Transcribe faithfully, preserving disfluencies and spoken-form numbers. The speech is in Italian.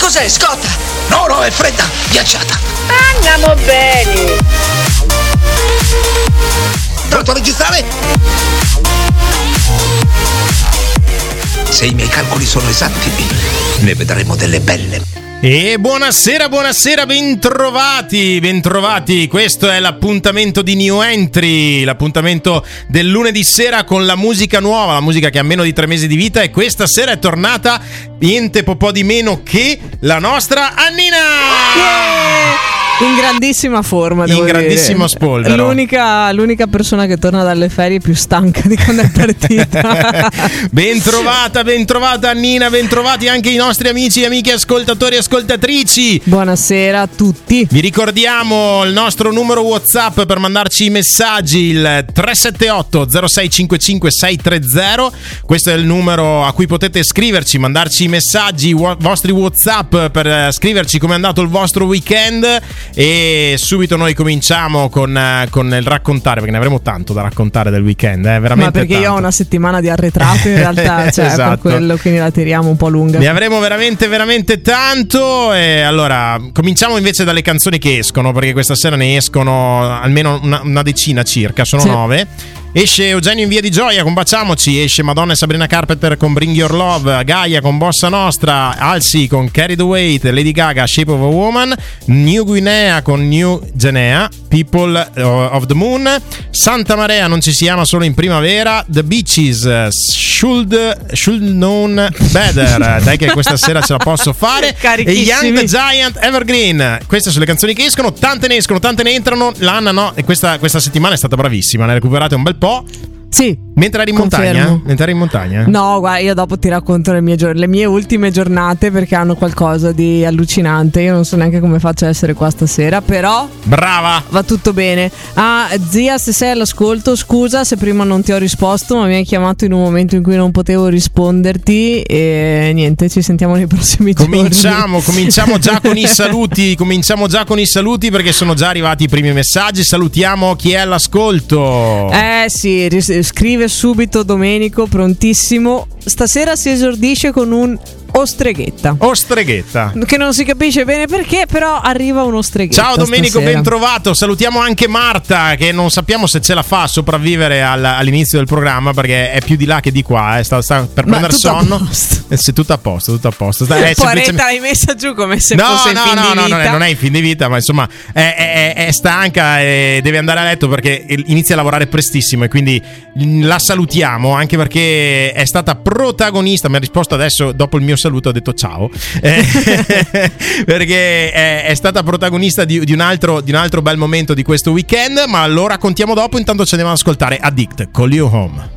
cos'è, scotta? No, no, è fredda, ghiacciata. Andiamo bene. Pronto a registrare? Se i miei calcoli sono esatti, ne vedremo delle belle. E buonasera, buonasera, bentrovati, bentrovati. Questo è l'appuntamento di New Entry, l'appuntamento del lunedì sera con la musica nuova, la musica che ha meno di tre mesi di vita. E questa sera è tornata niente po' po' di meno che la nostra Annina! Yeah! In grandissima forma, devo in grandissimo dire. spolvero. L'unica, l'unica persona che torna dalle ferie più stanca di quando è partita. Bentrovata, bentrovata Annina, bentrovati anche i nostri amici e amiche ascoltatori e ascoltatrici. Buonasera a tutti. Vi ricordiamo il nostro numero WhatsApp per mandarci i messaggi, il tre sette otto zero sei cinque cinque sei tre zero. Questo è il numero a cui potete scriverci, mandarci i messaggi, i vostri WhatsApp per scriverci come è andato il vostro weekend. E subito noi cominciamo con, con il raccontare, perché ne avremo tanto da raccontare del weekend, eh, veramente. Ma perché tanto. Io ho una settimana di arretrato in realtà, cioè esatto. Per quello, quindi la tiriamo un po' lunga. Ne avremo veramente veramente tanto. E allora cominciamo invece dalle canzoni che escono, perché questa sera ne escono almeno una, una decina circa, sono sì. nove. Esce Eugenio in Via di Gioia con Baciamoci, esce Madonna e Sabrina Carpenter con Bring Your Love, Gaia con Bossa Nostra, Halsey con Carry the Weight, Lady Gaga Shape of a Woman, New Guinea con New Guinea, People of the Moon, Santa Marea Non ci si ama solo in primavera, The Beaches Should, should Known Better, dai che questa sera ce la posso fare, e Young the Giant Evergreen. Queste sono le canzoni che escono, tante ne escono, tante ne entrano. L'Anna no, e questa, questa settimana è stata bravissima, ne recuperate un bel po'. Sì. Mentre eri in montagna? Mentre eri in montagna? No, guarda, io dopo ti racconto le mie, le mie ultime giornate, perché hanno qualcosa di allucinante. Io non so neanche come faccio a essere qua stasera, però brava! Va tutto bene. Ah, zia, se sei all'ascolto, scusa se prima non ti ho risposto, ma mi hai chiamato in un momento in cui non potevo risponderti. E niente, ci sentiamo nei prossimi cominciamo, giorni. Cominciamo già con i saluti. Cominciamo già con i saluti, perché sono già arrivati i primi messaggi. Salutiamo chi è all'ascolto. Eh sì, scrive subito Domenico, prontissimo. Stasera si esordisce con un Ostreghetta. Ostreghetta. Che non si capisce bene perché, però arriva un Ostreghetta. Ciao Domenico, stasera. ben trovato. Salutiamo anche Marta, che non sappiamo se ce la fa a sopravvivere al, all'inizio del programma, perché è più di là che di qua, eh. sta, sta per prendere sonno. Eh, se tutto a posto, tutto a posto. Sta, è semplicemente... l'hai messa giù come se no, fosse no, il fin no, di no, vita. no, non è il fin di vita, ma insomma è, è, è stanca e deve andare a letto perché inizia a lavorare prestissimo, e quindi la salutiamo, anche perché è stata protagonista. Mi ha risposto adesso dopo il mio saluto, ha detto ciao. Perché è, è stata protagonista di, di, un altro, di un altro bel momento di questo weekend, ma lo raccontiamo dopo. Intanto ci andiamo ad ascoltare Addict, Call You Home.